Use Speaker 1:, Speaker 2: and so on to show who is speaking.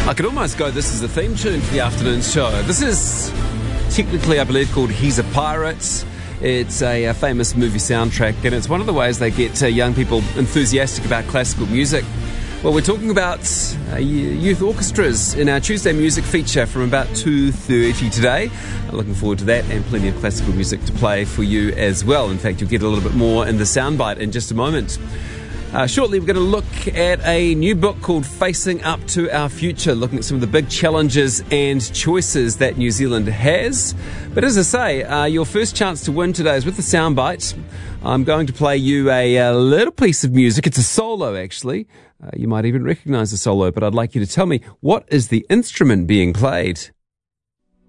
Speaker 1: I could almost go, this is the theme tune for the afternoon show. This is technically, I believe, called He's a Pirate. It's a famous movie soundtrack, and it's one of the ways they get young people enthusiastic about classical music. Well, we're talking about youth orchestras in our Tuesday music feature from about 2:30 today. Looking forward to that, and plenty of classical music to play for you as well. In fact, you'll get a little bit more in the soundbite in just a moment. Shortly, we're going to look at a new book called Facing Up to Our Future, looking at some of the big challenges and choices that New Zealand has. But as I say, your first chance to win today is with the soundbite. I'm going to play you a little piece of music. It's a solo, actually. You might even recognise the solo, but I'd like you to tell me, what is the instrument being played?